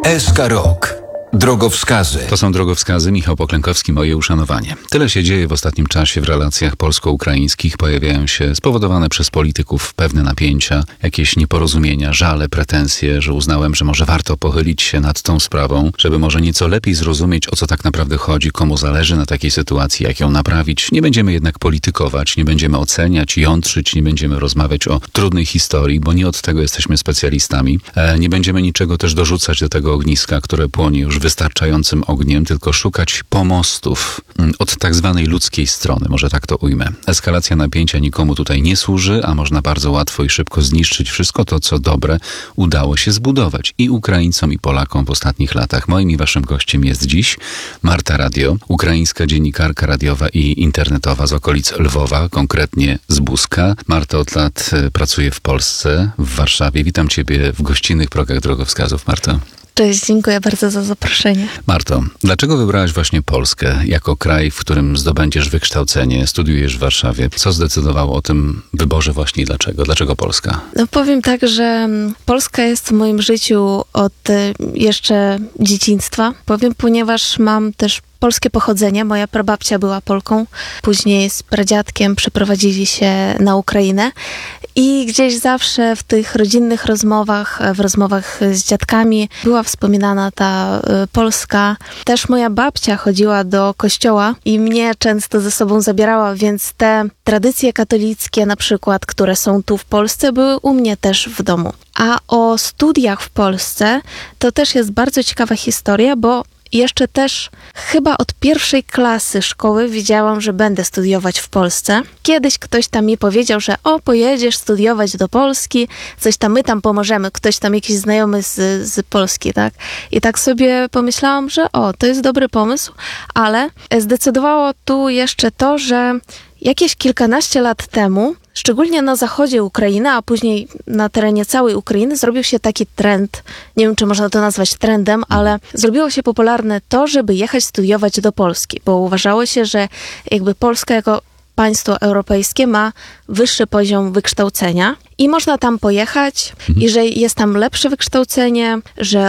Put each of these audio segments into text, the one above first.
SK Rok. Drogowskazy. To są drogowskazy. Michał Poklękowski, moje uszanowanie. Tyle się dzieje w ostatnim czasie w relacjach polsko-ukraińskich. Pojawiają się spowodowane przez polityków pewne napięcia, jakieś nieporozumienia, żale, pretensje, że uznałem, że może warto pochylić się nad tą sprawą, żeby może nieco lepiej zrozumieć, o co tak naprawdę chodzi, komu zależy na takiej sytuacji, jak ją naprawić. Nie będziemy jednak politykować, nie będziemy oceniać, jątrzyć, nie będziemy rozmawiać o trudnej historii, bo nie od tego jesteśmy specjalistami. Nie będziemy niczego też dorzucać do tego ogniska, które płonie już wystarczającym ogniem, tylko szukać pomostów od tak zwanej ludzkiej strony, może tak to ujmę. Eskalacja napięcia nikomu tutaj nie służy, a można bardzo łatwo i szybko zniszczyć wszystko to, co dobre udało się zbudować i Ukraińcom, i Polakom w ostatnich latach. Moim i waszym gościem jest dziś Marta Radio, ukraińska dziennikarka radiowa i internetowa z okolic Lwowa, konkretnie z Buska. Marta od lat pracuje w Polsce, w Warszawie. Witam ciebie w gościnnych progach drogowskazów, Marta. Cześć, dziękuję bardzo za zaproszenie. Marto, dlaczego wybrałaś właśnie Polskę jako kraj, w którym zdobędziesz wykształcenie, studiujesz w Warszawie? Co zdecydowało o tym wyborze właśnie i dlaczego? Dlaczego Polska? No powiem tak, że Polska jest w moim życiu od jeszcze dzieciństwa. Ponieważ mam też polskie pochodzenie. Moja prababcia była Polką. Później z pradziadkiem przeprowadzili się na Ukrainę. I gdzieś zawsze w tych rodzinnych rozmowach, w rozmowach z dziadkami była wspominana ta Polska. Też moja babcia chodziła do kościoła i mnie często ze sobą zabierała, więc te tradycje katolickie na przykład, które są tu w Polsce, były u mnie też w domu. A o studiach w Polsce to też jest bardzo ciekawa historia, bo jeszcze też chyba od pierwszej klasy szkoły wiedziałam, że będę studiować w Polsce. Kiedyś ktoś tam mi powiedział, że pojedziesz studiować do Polski, coś tam, my tam pomożemy, ktoś tam jakiś znajomy z Polski, tak? I tak sobie pomyślałam, że to jest dobry pomysł, ale zdecydowało tu jeszcze to, że jakieś kilkanaście lat temu, szczególnie na zachodzie Ukrainy, a później na terenie całej Ukrainy zrobił się taki trend, nie wiem, czy można to nazwać trendem, ale zrobiło się popularne to, żeby jechać studiować do Polski, bo uważało się, że jakby Polska jako państwo europejskie ma wyższy poziom wykształcenia i można tam pojechać i że jest tam lepsze wykształcenie, że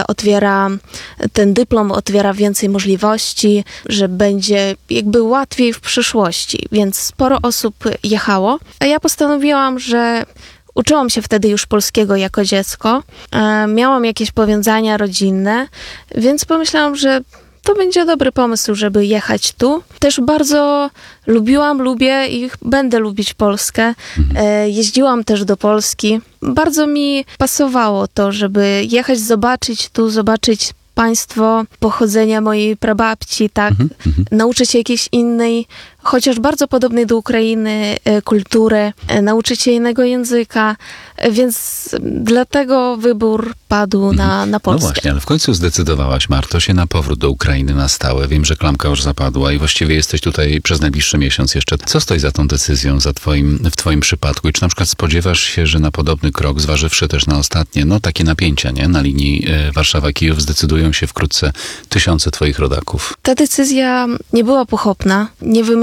ten dyplom otwiera więcej możliwości, że będzie jakby łatwiej w przyszłości, więc sporo osób jechało. A ja postanowiłam, że uczyłam się wtedy już polskiego jako dziecko, miałam jakieś powiązania rodzinne, więc pomyślałam, że to będzie dobry pomysł, żeby jechać tu. Też bardzo lubię i będę lubić Polskę. Jeździłam też do Polski. Bardzo mi pasowało to, żeby jechać, zobaczyć państwo pochodzenia mojej prababci, tak? Nauczyć się jakiejś innej, chociaż bardzo podobnej do Ukrainy kultury, nauczyć się innego języka, więc dlatego wybór padł na Polskę. No właśnie, ale w końcu zdecydowałaś, Marto, się na powrót do Ukrainy na stałe. Wiem, że klamka już zapadła i właściwie jesteś tutaj przez najbliższy miesiąc jeszcze. Co stoi za tą decyzją, w twoim przypadku? I czy na przykład spodziewasz się, że na podobny krok, zważywszy też na ostatnie, takie napięcia, nie? Na linii Warszawa-Kijów, zdecydują się wkrótce tysiące twoich rodaków? Ta decyzja nie była pochopna. Nie